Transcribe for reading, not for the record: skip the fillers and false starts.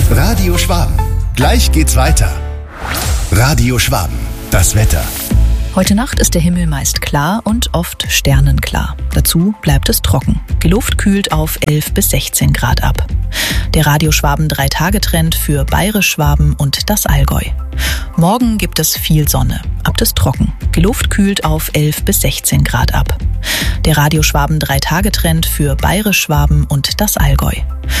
Radio Schwaben. Gleich geht's weiter. Radio Schwaben. Das Wetter. Heute Nacht ist der Himmel meist klar und oft sternenklar. Dazu bleibt es trocken. Die Luft kühlt auf 11 bis 16 Grad ab. Der Radio Schwaben 3-Tage-Trend für Bayerisch-Schwaben und das Allgäu. Morgen gibt es viel Sonne. Ab ist trocken. Die Luft kühlt auf 11 bis 16 Grad ab. Der Radio Schwaben 3-Tage-Trend für Bayerisch-Schwaben und das Allgäu.